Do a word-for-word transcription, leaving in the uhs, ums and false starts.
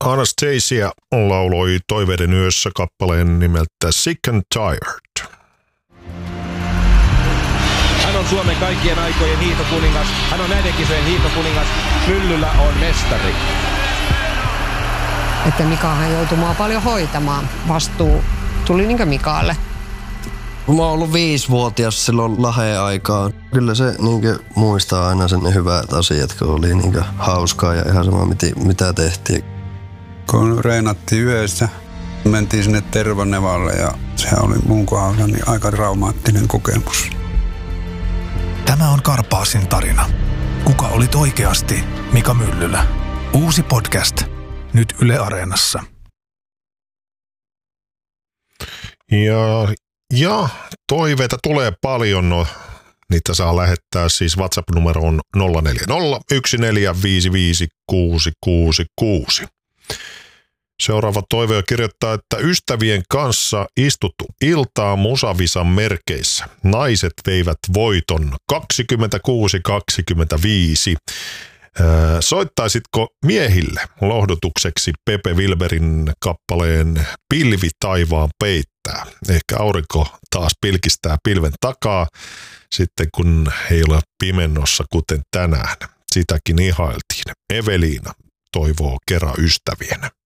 Anastasia lauloi Toiveiden yössä kappaleen nimeltä Sick and Tired. Hän on Suomen kaikkien aikojen hiihtokuningas. Hän on näiden kisojen hiihtokuningas. Myllyllä on mestari. Että Mikahan joutui mua paljon hoitamaan. Vastuu tuli niinkö Mikaalle. Mä oon ollut viisivuotias silloin Laheen aikaan. Kyllä se niinkö muistaa aina sen hyvät asiat, kun oli niinkö hauskaa ja ihan sama mitä tehtiin. Kun reenattiin yhdessä, mentiin sinne Tervanevalle ja se oli mun kohdalla niin aika traumaattinen kokemus. Tämä on Karpaasin tarina. Kuka olit oikeasti Mika Myllylä? Uusi podcast. Nyt Yle Areenassa. Ja, ja toiveita tulee paljon. No, niitä saa lähettää siis WhatsApp-numeroon nolla neljä nolla yksi neljä viisi viisi kuusi kuusi kuusi. Seuraava toive kirjoittaa, että ystävien kanssa istuttu iltaa Musavisan merkeissä. Naiset veivät voiton kaksikymmentäkuusi kaksikymmentäviisi. Soittaisitko miehille lohdutukseksi Pepe Wilberin kappaleen Pilvi taivaan peittää? Ehkä aurinko taas pilkistää pilven takaa sitten kun ei ole pimennossa kuten tänään. Sitäkin ihailtiin. Eveliina toivoo kerran ystävienä.